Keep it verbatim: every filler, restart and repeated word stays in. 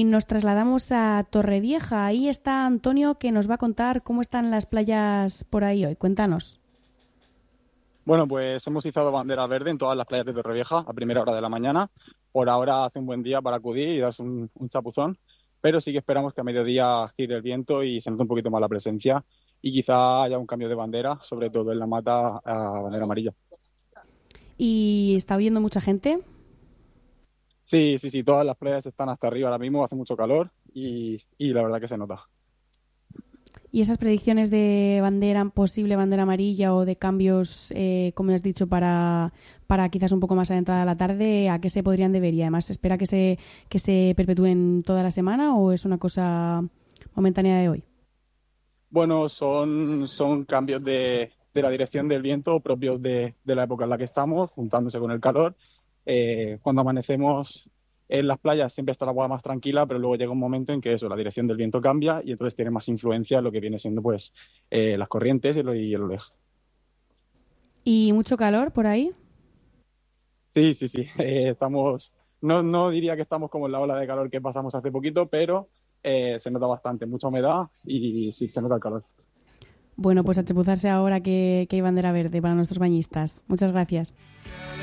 nos trasladamos a Torrevieja. Ahí está Antonio, que nos va a contar cómo están las playas por ahí hoy. Cuéntanos. Bueno, pues hemos izado bandera verde en todas las playas de Torrevieja a primera hora de la mañana. Por ahora hace un buen día para acudir y darse un, un chapuzón, pero sí que esperamos que a mediodía gire el viento y se note un poquito más la presencia y quizá haya un cambio de bandera, sobre todo en la mata a bandera amarilla. ¿Y está viendo mucha gente? Sí, sí, sí, todas las playas están hasta arriba ahora mismo, hace mucho calor y, y la verdad que se nota. ¿Y esas predicciones de bandera, posible bandera amarilla o de cambios, eh, como has dicho, para, para quizás un poco más adentrada la tarde, a qué se podrían deber? Y además, ¿se espera que se, que se perpetúen toda la semana o es una cosa momentánea de hoy? Bueno, son, son cambios de, de la dirección del viento propios de, de la época en la que estamos, juntándose con el calor. Eh, cuando amanecemos en las playas siempre está el agua más tranquila, pero luego llega un momento en que eso, la dirección del viento cambia y entonces tiene más influencia en lo que viene siendo pues eh, las corrientes y, lo, y el oleaje. ¿Y mucho calor por ahí? Sí, sí, sí. Eh, estamos, no, no diría que estamos como en la ola de calor que pasamos hace poquito, pero eh, se nota bastante, mucha humedad y sí, se nota el calor. Bueno, pues a chapuzarse ahora que, que hay bandera verde para nuestros bañistas. Muchas gracias.